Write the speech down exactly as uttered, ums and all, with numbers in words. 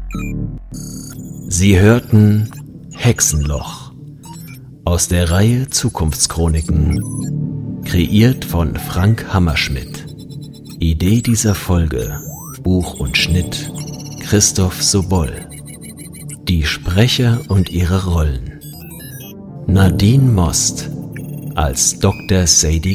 Sie hörten Hexenloch aus der Reihe Zukunftschroniken, kreiert von Frank Hammerschmidt. Idee dieser Folge, Buch und Schnitt Christoph Sobol. Die Sprecher und ihre Rollen: Nadine Most als Doktor Sadie